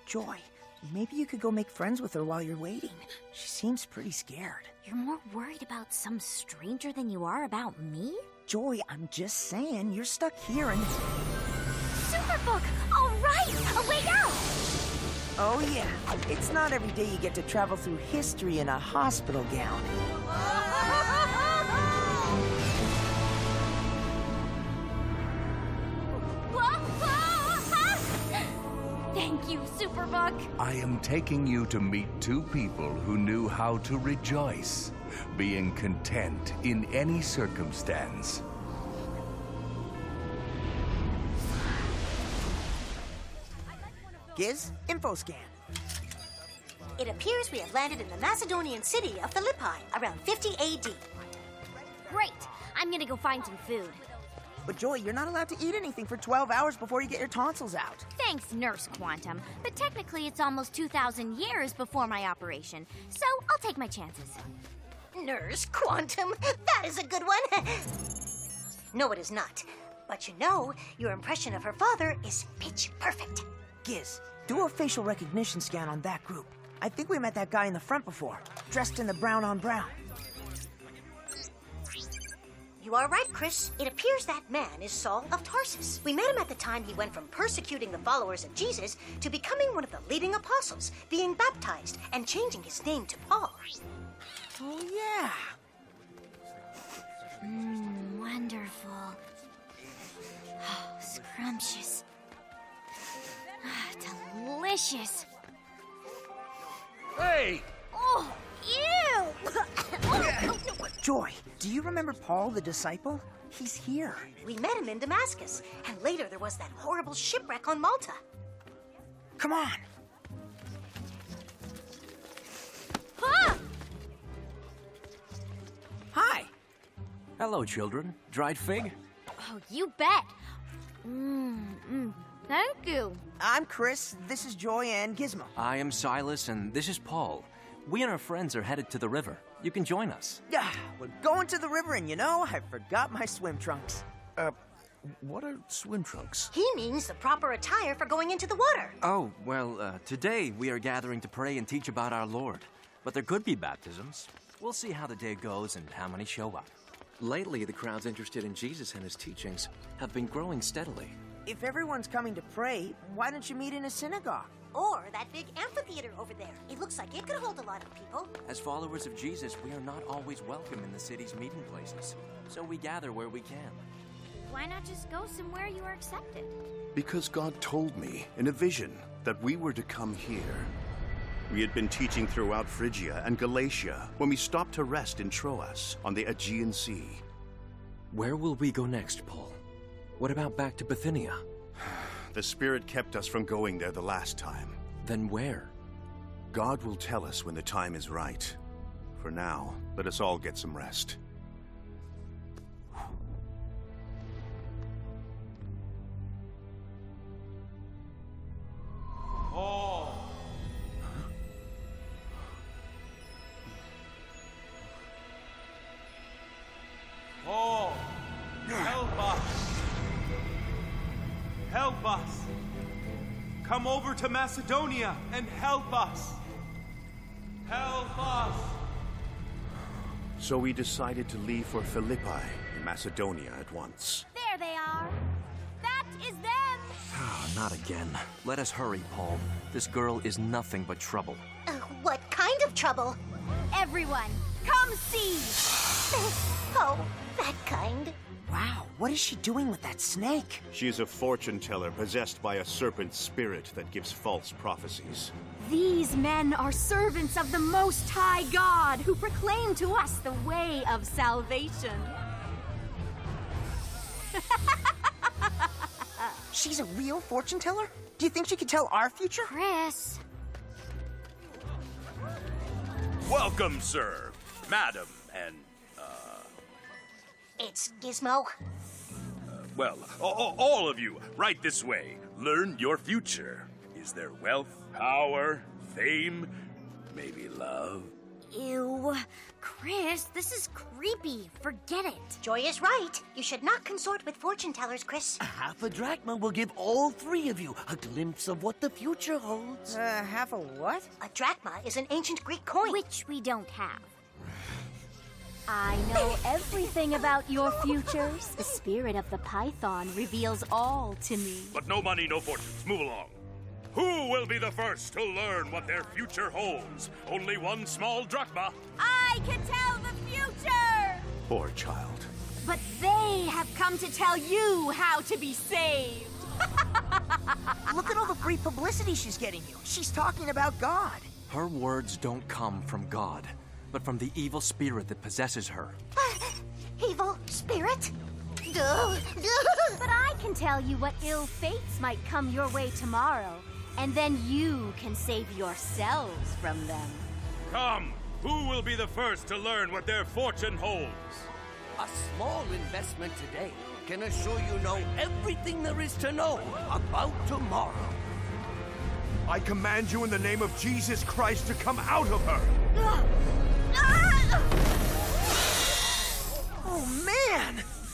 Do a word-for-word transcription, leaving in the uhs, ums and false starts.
Joy, maybe you could go make friends with her while you're waiting. She seems pretty scared. You're more worried about some stranger than you are about me? Joy, I'm just saying, you're stuck here and... Superbook! All right! A way out! Oh yeah, it's not every day you get to travel through history in a hospital gown. Thank you, Superbook! I am taking you to meet two people who knew how to rejoice, being content in any circumstance. Giz, info scan. It appears we have landed in the Macedonian city of Philippi around fifty A D. Great! I'm gonna go find some food. But Joy, you're not allowed to eat anything for twelve hours before you get your tonsils out. Thanks, Nurse Quantum. But technically it's almost two thousand years before my operation, so I'll take my chances. Nurse Quantum, that is a good one. No, it is not. But you know, your impression of her father is pitch perfect. Giz, do a facial recognition scan on that group. I think we met that guy in the front before, dressed in the brown on brown. You are right, Chris. It appears that man is Saul of Tarsus. We met him at the time he went from persecuting the followers of Jesus to becoming one of the leading apostles, being baptized, and changing his name to Paul. Oh, yeah. Mmm, wonderful. Oh, scrumptious. Ah, delicious. Hey! Oh, ew! Oh, Joy, do you remember Paul the disciple? He's here. We met him in Damascus, and later there was that horrible shipwreck on Malta. Come on. ah! Hi. Hello, children. Dried fig? Oh, you bet. Mmm, mm, thank you. I'm Chris, this is Joy and Gizmo. I am Silas, and this is Paul. We and our friends are headed to the river. You can join us. Yeah, we're going to the river, and you know, I forgot my swim trunks. Uh, what are swim trunks? He means the proper attire for going into the water. Oh, well, uh, today we are gathering to pray and teach about our Lord. But there could be baptisms. We'll see how the day goes and how many show up. Lately, the crowds interested in Jesus and his teachings have been growing steadily. If everyone's coming to pray, why don't you meet in a synagogue? Or that big amphitheater over there. It looks like it could hold a lot of people. As followers of Jesus, we are not always welcome in the city's meeting places. So we gather where we can. Why not just go somewhere you are accepted? Because God told me in a vision that we were to come here. We had been teaching throughout Phrygia and Galatia when we stopped to rest in Troas on the Aegean Sea. Where will we go next, Paul? What about back to Bithynia? The Spirit kept us from going there the last time. Then where? God will tell us when the time is right. For now, let us all get some rest. Paul! Paul! Help us! Help us! Come over to Macedonia and help us! Help us! So we decided to leave for Philippi in Macedonia at once. There they are. That is them. Oh, not again. Let us hurry, Paul. This girl is nothing but trouble. Uh, what kind of trouble? Everyone, come see. Oh, that kind. Wow, what is she doing with that snake? She is a fortune teller possessed by a serpent spirit that gives false prophecies. These men are servants of the Most High God who proclaim to us the way of salvation. She's a real fortune teller? Do you think she could tell our future? Chris. Welcome, sir, madam, and, uh... It's Gizmo. Well, all, all of you, right this way. Learn your future. Is there wealth, power, fame, maybe love? Ew. Chris, this is creepy. Forget it. Joy is right. You should not consort with fortune tellers, Chris. A half a drachma will give all three of you a glimpse of what the future holds. Uh, half a what? A drachma is an ancient Greek coin. Which we don't have. I know everything about your futures. The spirit of the python reveals all to me. But no money, no fortunes. Move along. Who will be the first to learn what their future holds? Only one small drachma. I can tell the future! Poor child. But they have come to tell you how to be saved. Look at all the free publicity she's getting you. She's talking about God. Her words don't come from God, but from the evil spirit that possesses her. Evil spirit? Duh. But I can tell you what ill fates might come your way tomorrow, and then you can save yourselves from them. Come, who will be the first to learn what their fortune holds? A small investment today can assure you know everything there is to know about tomorrow. I command you in the name of Jesus Christ to come out of her! Oh, man!